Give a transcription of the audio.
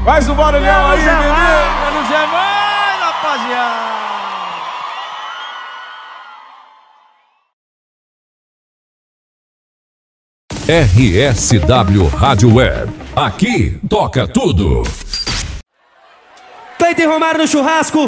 Faz o barulhão aí, menino. Menos é mais, rapaziada. RSW Rádio Web. Aqui toca tudo. Cleiton Romário no churrasco,